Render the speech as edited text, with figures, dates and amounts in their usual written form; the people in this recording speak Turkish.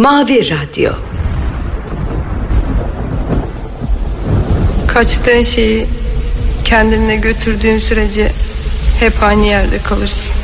Mavi Radyo. Kaçtığın şeyi kendinle götürdüğün sürece hep aynı yerde kalırsın.